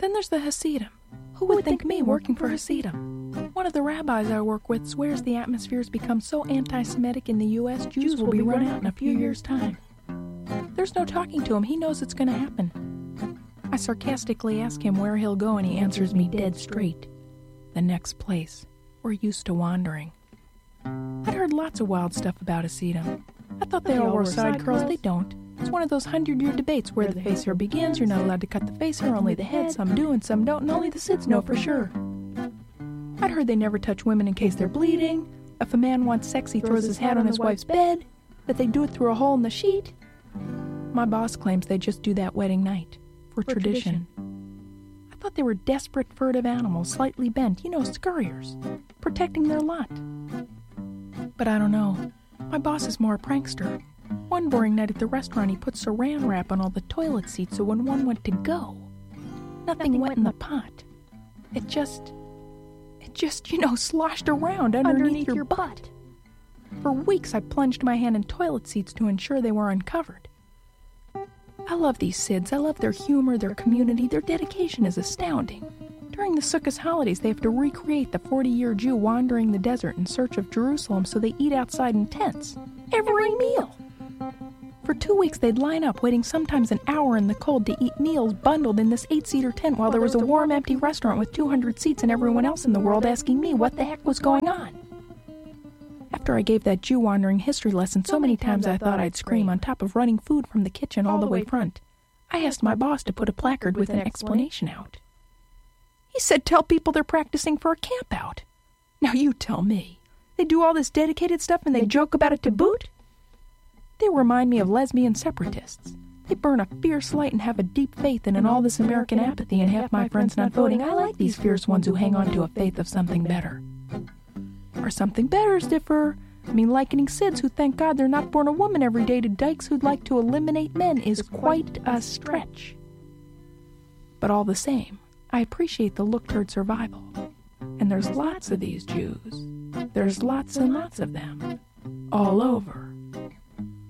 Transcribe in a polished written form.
Then there's the Hasidim. Who would think me working for Hasidim? One of the rabbis I work with swears the atmosphere's become so anti-Semitic in the U.S., Jews will be run out in a few years' time. There's no talking to him. He knows it's going to happen. I sarcastically ask him where he'll go, and he answers me dead straight. The next place. We're used to wandering. I'd heard lots of wild stuff about Hasidim. I thought they all wore side curls. They don't. It's one of those 100-year debates where the face hair begins. You're not allowed to cut the face hair, only the head. Some do and some don't, and only the Sids know for sure. I'd heard they never touch women in case they're bleeding. If a man wants sex, he throws his hat on his wife's bed. That they do it through a hole in the sheet. My boss claims they just do that wedding night. For tradition. I thought they were desperate, furtive animals, slightly bent, scurriers, protecting their lot. But I don't know. My boss is more a prankster. One boring night at the restaurant, he put saran wrap on all the toilet seats so when one went to go, nothing went in the pot. It just, sloshed around underneath your butt. For weeks, I plunged my hand in toilet seats to ensure they were uncovered. I love these Sids. I love their humor, their community. Their dedication is astounding. During the Sukkot holidays, they have to recreate the 40-year Jew wandering the desert in search of Jerusalem, so they eat outside in tents. Every meal! For 2 weeks, they'd line up, waiting sometimes an hour in the cold to eat meals bundled in this 8-seater tent while there was a warm, empty restaurant with 200 seats and everyone else in the world asking me what the heck was going on. After I gave that Jew wandering history lesson so many times I thought I'd scream on top of running food from the kitchen all the way front, I asked my boss to put a placard with an explanation out. He said, tell people they're practicing for a campout. Now you tell me. They do all this dedicated stuff and they joke about it to boot? They remind me of lesbian separatists. They burn a fierce light and have a deep faith in all this American apathy and half my friends not voting. I like these fierce ones who hang on to a faith of something better. Or something better's differ. Likening Sids who thank God they're not born a woman every day to dykes who'd like to eliminate men is quite a stretch. But all the same, I appreciate the look toward survival. And there's lots of these Jews. There's lots and lots of them. All over.